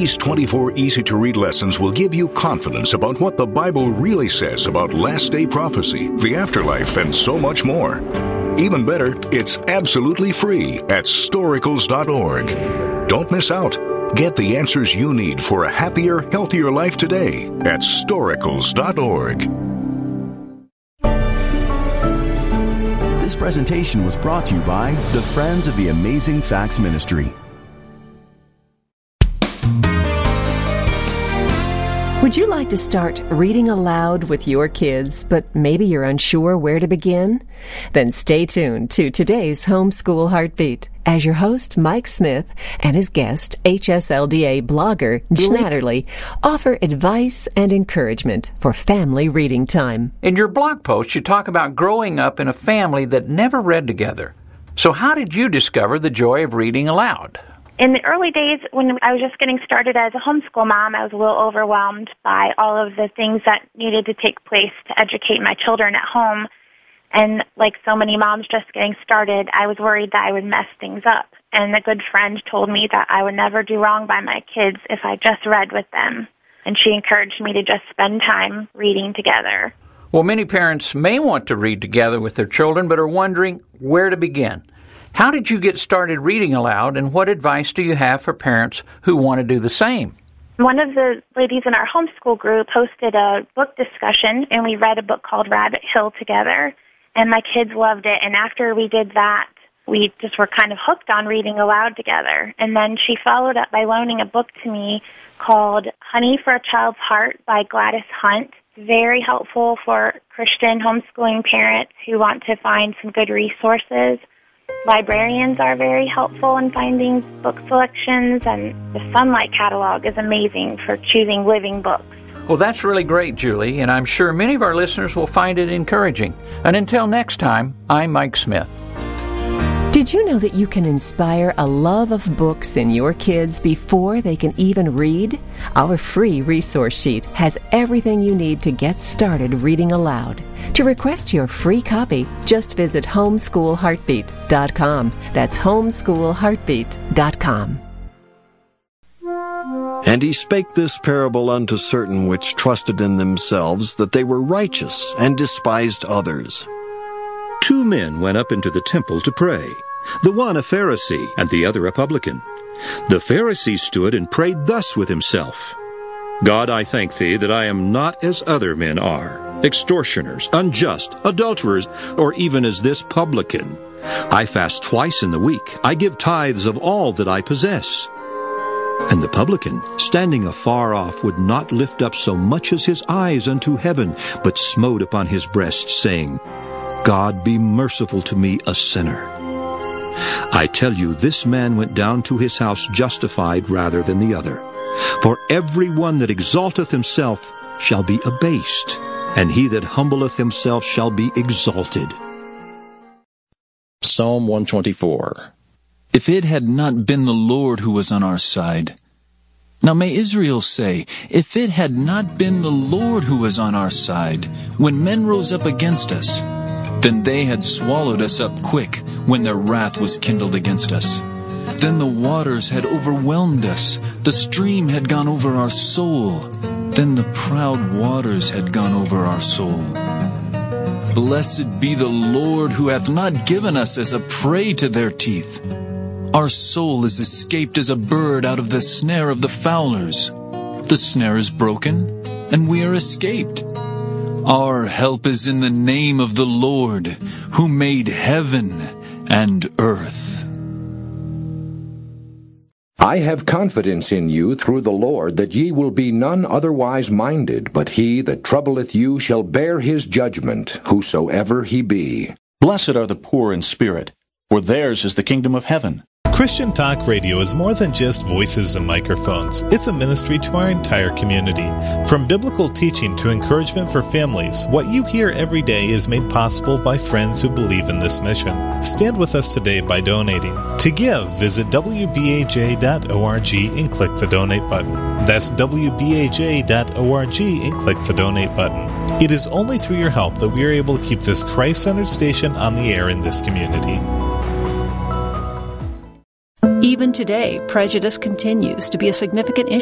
These 24 easy-to-read lessons will give you confidence about what the Bible really says about last-day prophecy, the afterlife, and so much more. Even better, it's absolutely free at Storicals.org. Don't miss out. Get the answers you need for a happier, healthier life today at Storicals.org. This presentation was brought to you by the Friends of the Amazing Facts Ministry. Would you like to start reading aloud with your kids, but maybe you're unsure where to begin? Then stay tuned to today's Homeschool Heartbeat as your host, Mike Smith, and his guest, HSLDA blogger, Julie Natterly, offer advice and encouragement for family reading time. In your blog post, you talk about growing up in a family that never read together. So how did you discover the joy of reading aloud? In the early days, when I was just getting started as a homeschool mom, I was a little overwhelmed by all of the things that needed to take place to educate my children at home. And like so many moms just getting started, I was worried that I would mess things up. And a good friend told me that I would never do wrong by my kids if I just read with them. And she encouraged me to just spend time reading together. Well, many parents may want to read together with their children, but are wondering where to begin. How did you get started reading aloud, and what advice do you have for parents who want to do the same? One of the ladies in our homeschool group hosted a book discussion, and we read a book called Rabbit Hill together, and my kids loved it. And after we did that, we just were kind of hooked on reading aloud together. And then she followed up by loaning a book to me called Honey for a Child's Heart by Gladys Hunt. Very helpful for Christian homeschooling parents who want to find some good resources. Librarians are very helpful in finding book selections, and the Sunlight catalog is amazing for choosing living books. Well, that's really great, Julie, and I'm sure many of our listeners will find it encouraging. And until next time, I'm Mike Smith. Did you know that you can inspire a love of books in your kids before they can even read? Our free resource sheet has everything you need to get started reading aloud. To request your free copy, just visit homeschoolheartbeat.com. That's homeschoolheartbeat.com. And he spake this parable unto certain which trusted in themselves that they were righteous, and despised others. 2 men went up into the temple to pray, the one a Pharisee, and the other a publican. The Pharisee stood and prayed thus with himself, God, I thank thee that I am not as other men are, extortioners, unjust, adulterers, or even as this publican. I fast twice in the week. I give tithes of all that I possess. And the publican, standing afar off, would not lift up so much as his eyes unto heaven, but smote upon his breast, saying, God, be merciful to me, a sinner. I tell you, this man went down to his house justified rather than the other. For every one that exalteth himself shall be abased, and he that humbleth himself shall be exalted. Psalm 124. If it had not been the Lord who was on our side. Now may Israel say, if it had not been the Lord who was on our side, when men rose up against us, then they had swallowed us up quick when their wrath was kindled against us. Then the waters had overwhelmed us, the stream had gone over our soul, then the proud waters had gone over our soul. Blessed be the Lord who hath not given us as a prey to their teeth. Our soul is escaped as a bird out of the snare of the fowlers. The snare is broken, and we are escaped. Our help is in the name of the Lord, who made heaven and earth. I have confidence in you through the Lord, that ye will be none otherwise minded, but he that troubleth you shall bear his judgment, whosoever he be. Blessed are the poor in spirit, for theirs is the kingdom of heaven. Christian Talk Radio is more than just voices and microphones. It's a ministry to our entire community. From biblical teaching to encouragement for families, what you hear every day is made possible by friends who believe in this mission. Stand with us today by donating. To give, visit wbaj.org and click the donate button. That's wbaj.org and click the donate button. It is only through your help that we are able to keep this Christ-centered station on the air in this community. Even today, prejudice continues to be a significant issue